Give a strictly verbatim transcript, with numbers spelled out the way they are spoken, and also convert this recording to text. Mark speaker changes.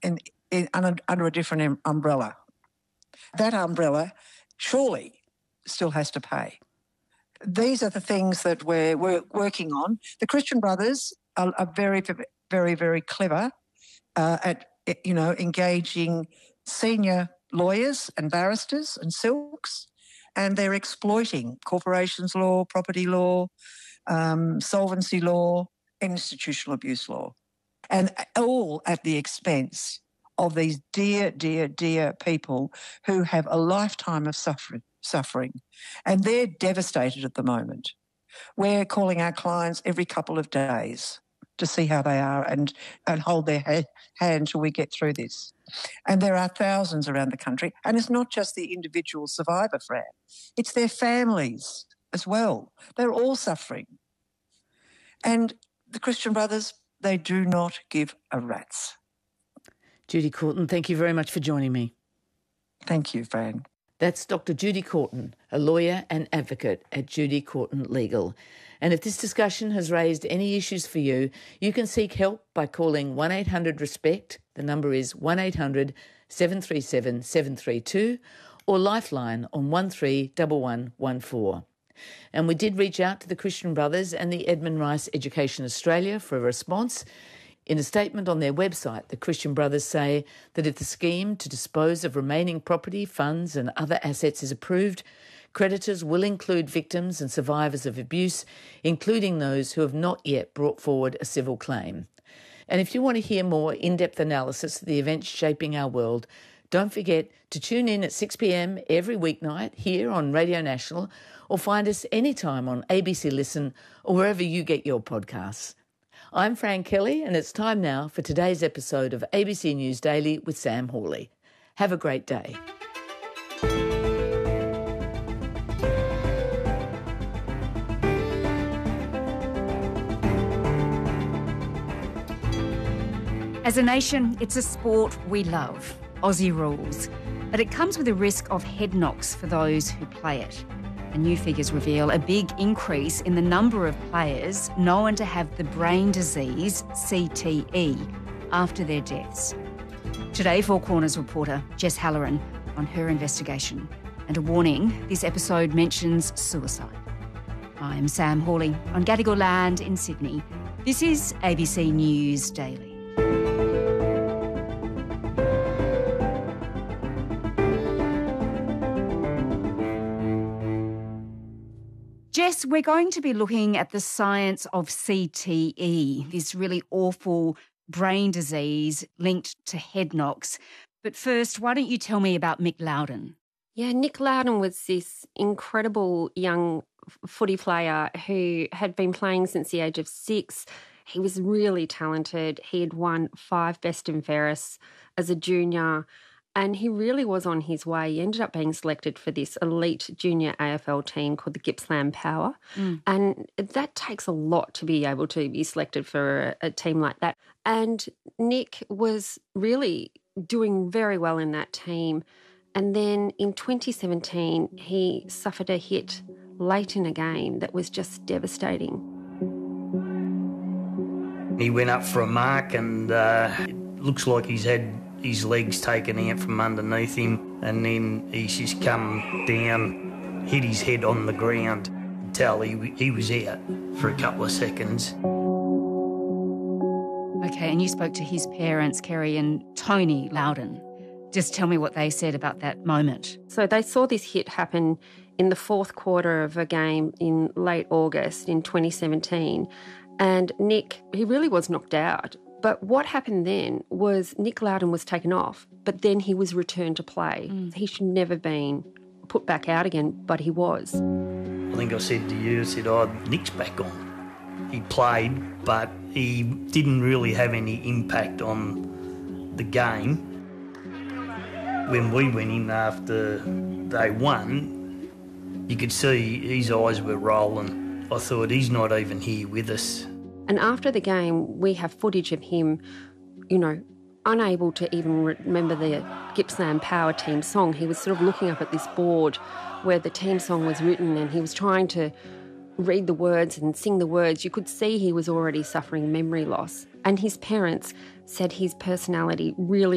Speaker 1: in, in, under, under a different um, umbrella. That umbrella surely still has to pay. These are the things that we're, we're working on. The Christian Brothers are, are very, very, very clever uh, at, you know, engaging senior lawyers and barristers and silks, and they're exploiting corporations law, property law, um, solvency law, institutional abuse law, and all at the expense of these dear, dear, dear people who have a lifetime of suffering, suffering, and they're devastated at the moment. We're calling our clients every couple of days to see how they are and, and hold their ha- hand till we get through this. And there are thousands around the country, and it's not just the individual survivor, Fran. It's their families as well. They're all suffering. And the Christian Brothers, they do not give a rat's.
Speaker 2: Judy Courtin, thank you very much for joining me.
Speaker 1: Thank you, Fran.
Speaker 2: That's Doctor Judy Courtin, a lawyer and advocate at Judy Courtin Legal. And if this discussion has raised any issues for you, you can seek help by calling one eight hundred RESPECT. The number is one eight hundred seven three seven seven three two, or Lifeline on one three one one one four. And we did reach out to the Christian Brothers and the Edmund Rice Education Australia for a response. In a statement on their website, the Christian Brothers say that if the scheme to dispose of remaining property, funds and other assets is approved, creditors will include victims and survivors of abuse, including those who have not yet brought forward a civil claim. And if you want to hear more in-depth analysis of the events shaping our world, don't forget to tune in at six p.m. every weeknight here on Radio National, or find us anytime on A B C Listen or wherever you get your podcasts. I'm Fran Kelly, and it's time now for today's episode of A B C News Daily with Sam Hawley. Have a great day.
Speaker 3: As a nation, it's a sport we love, Aussie rules, but it comes with a risk of head knocks for those who play it. And new figures reveal a big increase in the number of players known to have the brain disease C T E after their deaths. Today, Four Corners reporter Jess Halloran on her investigation. And a warning, this episode mentions suicide. I'm Sam Hawley on Gadigal land in Sydney. This is A B C News Daily. Jess, we're going to be looking at the science of C T E, this really awful brain disease linked to head knocks. But first, why don't you tell me about Mick Loudon?
Speaker 4: Yeah, Nick Loudon was this incredible young footy player who had been playing since the age of six. He was really talented. He had won five Best and Fairest as a junior, and he really was on his way. He ended up being selected for this elite junior A F L team called the Gippsland Power. Mm. And that takes a lot to be able to be selected for a, a team like that. And Nick was really doing very well in that team. And then in twenty seventeen, he suffered a hit late in a game that was just devastating.
Speaker 5: He went up for a mark and uh, it looks like he's had his legs taken out from underneath him, and then he's just come down, hit his head on the ground. Tell he, he was out for a couple of seconds.
Speaker 3: Okay, and you spoke to his parents, Kerry and Tony Loudon. Just tell me what they said about that moment.
Speaker 4: So they saw this hit happen in the fourth quarter of a game in late August in twenty seventeen, and Nick, he really was knocked out. But what happened then was Nick Loudon was taken off, but then he was returned to play. Mm. He should never been put back out again, but he was.
Speaker 5: I think I said to you, I said, oh, Nick's back on. He played, but he didn't really have any impact on the game. When we went in after they won, you could see his eyes were rolling. I thought, he's not even here with us.
Speaker 4: And after the game, we have footage of him, you know, unable to even remember the Gippsland Power team song. He was sort of looking up at this board where the team song was written, and he was trying to read the words and sing the words. You could see he was already suffering memory loss. And his parents said his personality really